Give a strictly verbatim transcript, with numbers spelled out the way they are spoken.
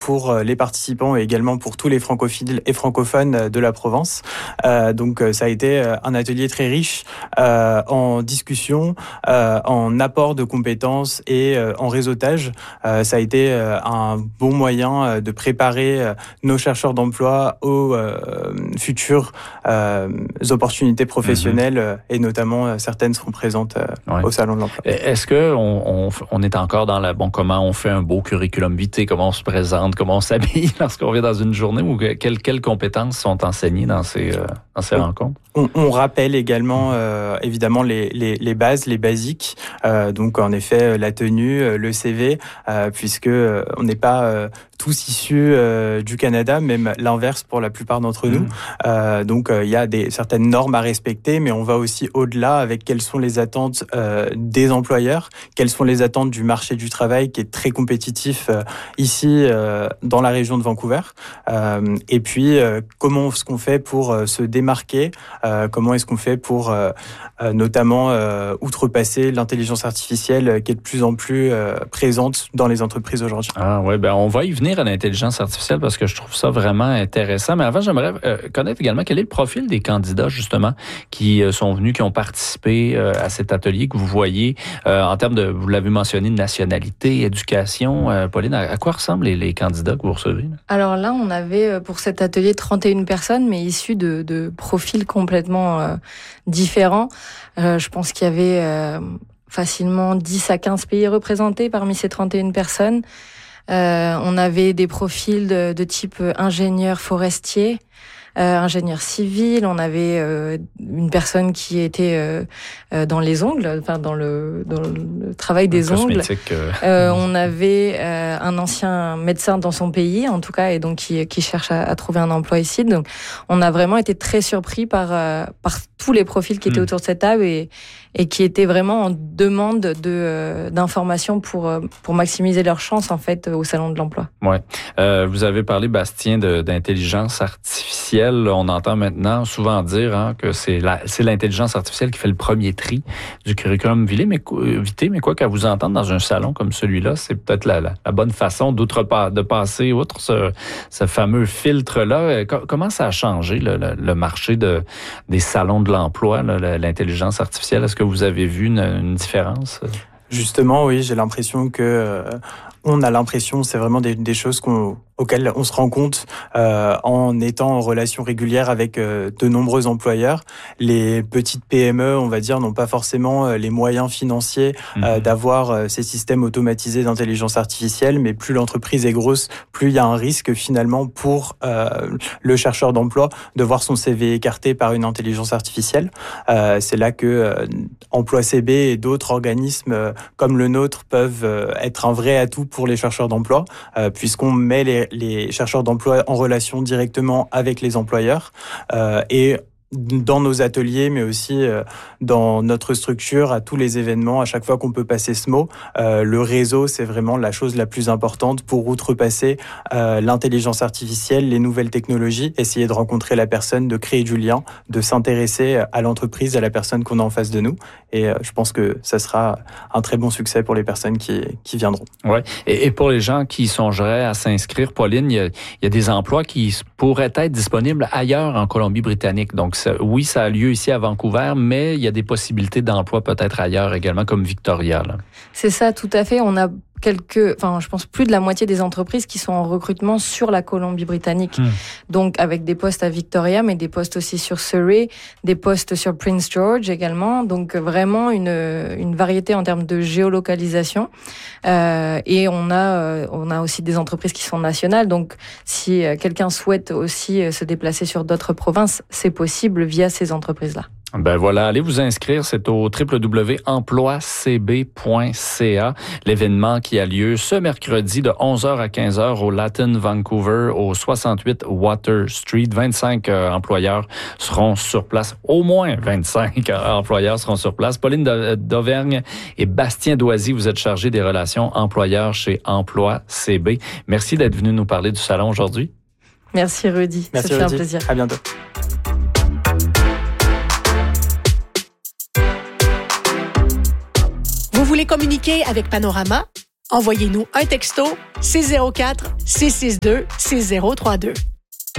pour les participants et également pour tous les francophiles et francophones de la Provence. Euh, donc ça a été un atelier très riche euh, en discussion, euh, en apport de compétences et euh, en réseautage. Euh, ça a été euh, un bon moyen de préparer euh, nos chercheurs d'emploi aux euh, futures euh, opportunités professionnelles mmh. et notamment euh, certaines seront présentes euh, ouais. au Salon de l'Emploi. Est-ce que on, on, on est encore dans la bon comment on fait un beau curriculum vitae, comment on se présente, comment on s'habille lorsqu'on vient dans une journée ou quelles, quelles compétences sont enseignées dans ces, euh, dans ces on, rencontres? On, on rappelle également euh, évidemment les, les, les bases, les basiques. Euh, donc en effet la tenue, le C V, euh, puisque euh, on n'est pas euh, tous issus euh, du Canada, même l'inverse pour la plupart d'entre nous. Mmh. Euh, donc il euh, y a des certaines normes à respecter, mais on va aussi au-delà avec quelles sont les attentes euh, des employeurs, quelles sont les attentes du marché du travail qui est très compétitif euh, ici euh, dans la région de Vancouver. Euh, et puis euh, comment est-ce qu'on fait pour euh, se démarquer, euh, comment est-ce qu'on fait pour euh, euh, notamment euh, outrepasser l'intelligence artificielle qui est de plus en plus euh, présente dans les entreprises aujourd'hui. Ah ouais, ben on va y venir à l'intelligence artificielle parce que je trouve ça vraiment intéressant. Mais avant, j'aimerais euh, connaître également quel est le profil des candidats justement qui euh, sont venus, qui ont participé euh, à cet atelier que vous voyez euh, en termes de, vous l'avez mentionné, de nationalité, éducation. Euh, Pauline, à, à quoi ressemblent les, les candidats que vous recevez? Là? Alors là, on avait pour cet atelier trente et une personnes, mais issues de, de profils complètement euh, différents. Euh, je pense qu'il y avait euh, facilement dix à quinze pays représentés parmi ces trente et une personnes. Euh, on avait des profils de, de type ingénieur forestier, euh, ingénieur civil. On avait euh, une personne qui était euh, euh, dans les ongles, enfin dans le, dans le travail des ongles. Euh... Euh, on avait euh, un ancien médecin dans son pays, en tout cas, et donc qui, qui cherche à, à trouver un emploi ici. Donc, on a vraiment été très surpris par euh, par tous les profils qui étaient mmh. autour de cette table et et qui étaient vraiment en demande de euh, d'informations pour pour maximiser leurs chances en fait au salon de l'emploi. Ouais. Euh, vous avez parlé, Bastien, de, d'intelligence artificielle. On entend maintenant souvent dire hein, que c'est la c'est l'intelligence artificielle qui fait le premier tri du curriculum vitae, mais vitae, mais quoi qu'à vous entendre dans un salon comme celui-là, c'est peut-être la, la, la bonne façon d'outre de passer outre ce, ce fameux filtre là. Comment ça a changé le, le, le marché de des salons de l'emploi, là, l'intelligence artificielle? Est-ce que vous avez vu une, une différence? Justement, oui, j'ai l'impression que euh, on a l'impression, c'est vraiment des, des choses qu'on, auxquelles on se rend compte euh, en étant en relation régulière avec euh, de nombreux employeurs. Les petites P M E, on va dire, n'ont pas forcément euh, les moyens financiers euh, mmh. d'avoir euh, ces systèmes automatisés d'intelligence artificielle, mais plus l'entreprise est grosse, plus il y a un risque finalement pour euh, le chercheur d'emploi de voir son C V écarté par une intelligence artificielle. Euh, c'est là que euh, Emploi C B et d'autres organismes euh, comme le nôtre peuvent euh, être un vrai atout pour les chercheurs d'emploi, euh, puisqu'on met les, les chercheurs d'emploi en relation directement avec les employeurs euh, et dans nos ateliers, mais aussi euh, dans notre structure, à tous les événements, à chaque fois qu'on peut passer ce mot, euh, le réseau, c'est vraiment la chose la plus importante pour outrepasser euh, l'intelligence artificielle, les nouvelles technologies, essayer de rencontrer la personne, de créer du lien, de s'intéresser à l'entreprise, à la personne qu'on a en face de nous. Et euh, je pense que ça sera un très bon succès pour les personnes qui, qui viendront. Ouais. Et, et pour les gens qui songeraient à s'inscrire, Pauline, il y a, il y a des emplois qui pourraient être disponibles ailleurs en Colombie-Britannique. Donc, oui, ça a lieu ici à Vancouver, mais il y a des possibilités d'emploi peut-être ailleurs également, comme Victoria. Là. C'est ça, tout à fait. On a quelques, enfin, je pense plus de la moitié des entreprises qui sont en recrutement sur la Colombie-Britannique. Mmh. Donc, avec des postes à Victoria, mais des postes aussi sur Surrey, des postes sur Prince George également. Donc, vraiment une, une variété en termes de géolocalisation. Euh, et on a, euh, on a aussi des entreprises qui sont nationales. Donc, si quelqu'un souhaite aussi se déplacer sur d'autres provinces, c'est possible via ces entreprises-là. Ben voilà, allez vous inscrire, c'est au w w w point emploi c b point c a, l'événement qui a lieu ce mercredi de onze heures à quinze heures au Latin Vancouver, au soixante-huit Water Street. vingt-cinq euh, employeurs seront sur place, au moins vingt-cinq employeurs seront sur place. Pauline Dauvergne et Bastien Doisy, vous êtes chargés des relations employeurs chez Emploi C B. Merci d'être venus nous parler du salon aujourd'hui. Merci Rudy, Merci ça fait Rudy. un plaisir. À bientôt. Vous voulez communiquer avec Panorama? Envoyez-nous un texto six zéro quatre, six six deux, six zéro trois deux.